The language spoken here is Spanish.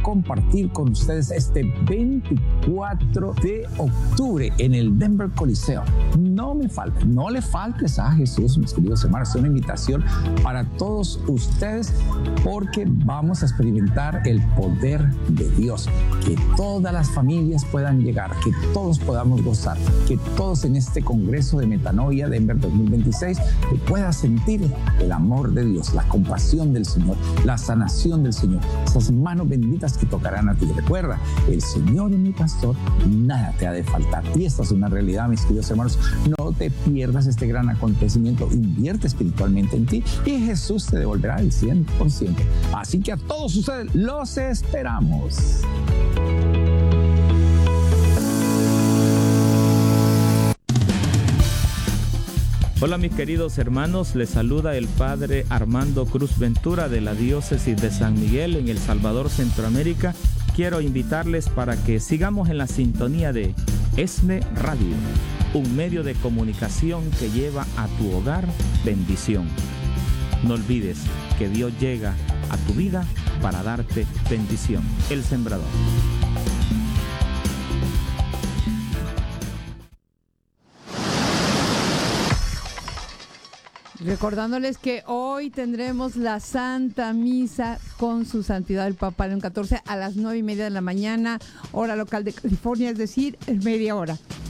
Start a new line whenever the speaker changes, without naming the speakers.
compartir con ustedes este 24 de octubre en el Denver Coliseo. No le faltes a Jesús, mis queridos hermanos. Es una invitación para todos ustedes porque vamos a experimentar el poder de Dios. Que todas las familias puedan llegar, que todos podamos gozar, que todos en este Congreso de Metanoia Denver 2026 puedan sentir el amor de Dios, la compasión del Señor, la sanación del Señor, esas manos benditas que tocarán a ti. Recuerda, el Señor es mi pastor, nada te ha de faltar. Y esta es una realidad, mis queridos hermanos. No te pierdas este gran acontecimiento. Invierte espiritualmente en ti y Jesús te devolverá el 100%. Así que a todos ustedes los esperamos.
Hola mis queridos hermanos, les saluda el Padre Armando Cruz Ventura de la Diócesis de San Miguel en El Salvador, Centroamérica. Quiero invitarles para que sigamos en la sintonía de ESNE Radio, un medio de comunicación que lleva a tu hogar bendición. No olvides que Dios llega a tu vida para darte bendición. El Sembrador.
Recordándoles que hoy tendremos la Santa Misa con su Santidad el Papa León XIV a las 9:30 de la mañana, hora local de California, es decir, en media hora.